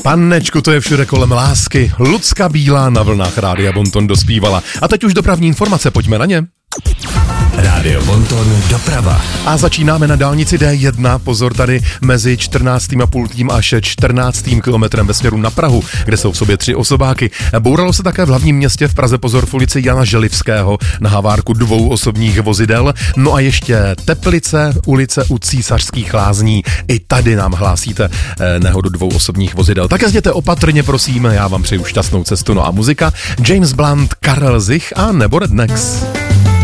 Panečku, to je všude kolem lásky. Lucka Bílá na vlnách Rádia Bonton dospívala. A teď už dopravní informace, pojďme na ně. Rádio Bonton doprava. A začínáme na dálnici D1, pozor tady mezi 14,5 až 14. kilometrem ve směru na Prahu, kde jsou v sobě 3 osobáky. Bouralo se také v hlavním městě v Praze, pozor v ulici Jana Želivského na havárku 2 osobních vozidel. No a ještě Teplice, ulice u Císařských lázní. I tady nám hlásíte nehodu 2 osobních vozidel. Tak jezděte opatrně, prosím, já vám přeju šťastnou cestu. No a muzika James Blunt, Karel Zich a nebo Rednecks.